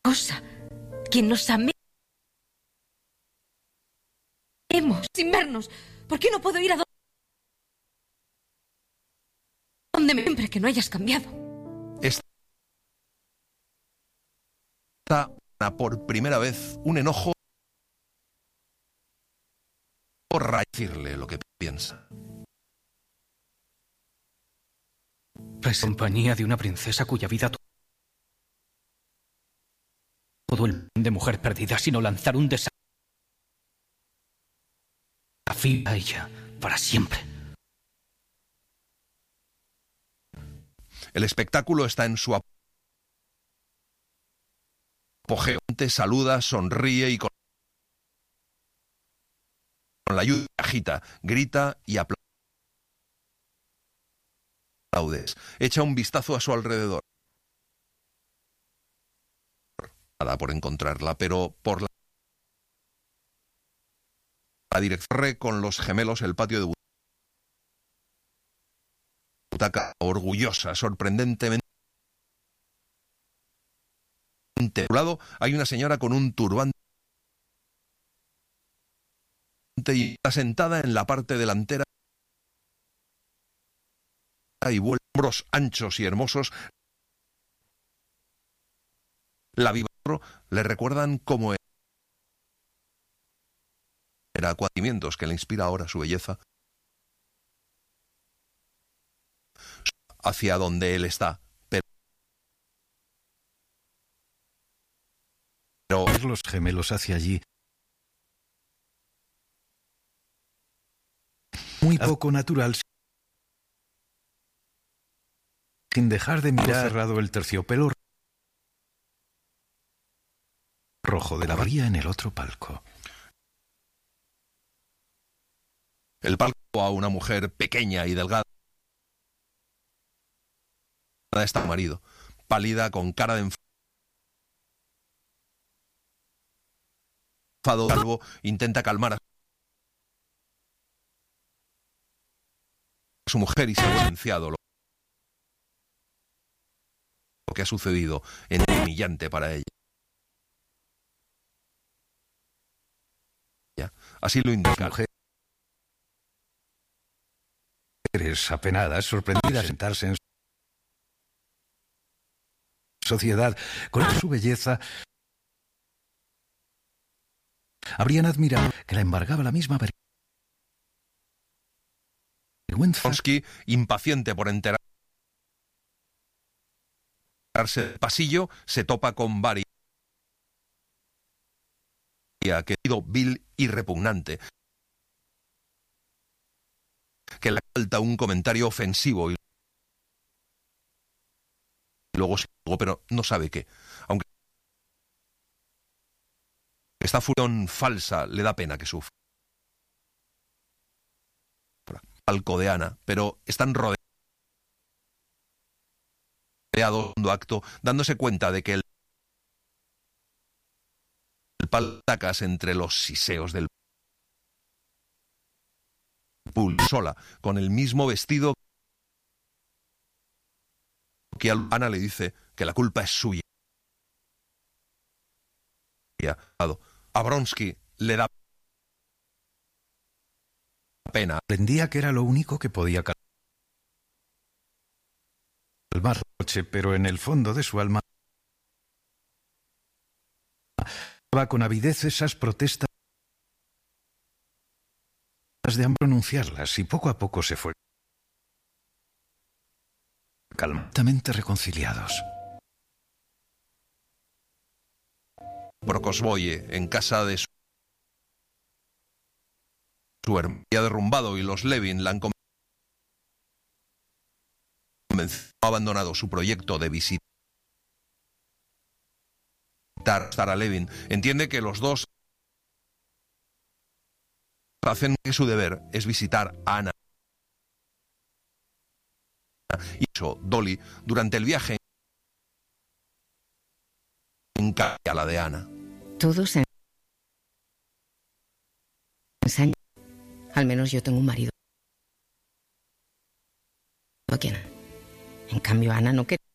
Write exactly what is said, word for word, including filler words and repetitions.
cosa, quien nos amemos sin vernos. ¿Por qué no puedo ir a donde me siempre que no hayas cambiado? Esta por primera vez un enojo por decirle lo que piensa. Es compañía de una princesa cuya vida todo el de mujer perdida, sino lanzar un desafío a ella para siempre. El espectáculo está en su apogeo. Saluda, sonríe y con la ayuda agita, grita y aplaude. Echa un vistazo a su alrededor. Nada por encontrarla, pero por la, la dirección con los gemelos el patio de butaca, orgullosa, sorprendentemente. A su lado hay una señora con un turbante y está sentada en la parte delantera y vuelve hombros anchos y hermosos. La viva le recuerdan cómo era, cuatimientos que le inspira ahora su belleza hacia donde él está. Pero ver los gemelos hacia allí, muy poco natural, sin dejar de mirar cerrado el terciopelo rojo de la varilla en el otro palco. El palco a una mujer pequeña y delgada. Está su marido, pálida, con cara de enfado, calvo, intenta calmar a su mujer y se ha silenciado lo que ha sucedido en humillante para ella. Así lo indica. Mujeres apenadas, sorprendidas de sentarse en sociedad con su belleza, habrían admirado que la embargaba la misma vergüenza. Vronsky, impaciente por enterarse del pasillo, se topa con Bari, que ha sido vil y repugnante, que le falta un comentario ofensivo y luego se pero no sabe qué. Aunque esta furión falsa le da pena que sufra. Palco de Ana, pero están rodeados segundo acto, dándose cuenta de que el, el pal tacas entre los siseos del pool sola, con el mismo vestido que Ana le dice que la culpa es suya. A Vronsky le da pena. Aprendía que era lo único que podía calmar la noche, pero en el fondo de su alma va con avidez esas protestas de pronunciarlas y poco a poco se fueron calmadamente reconciliados. Prokosvoye, en casa de su, su hermano, ha derrumbado y los Levin la han convencido, ha abandonado su proyecto de visitar a Levin. Entiende que los dos hacen que su deber es visitar a Ana. Y eso, Dolly, durante el viaje encarga a la de Ana. Todos se ensañan. Al menos yo tengo un marido a quien. En cambio, Ana no quiere.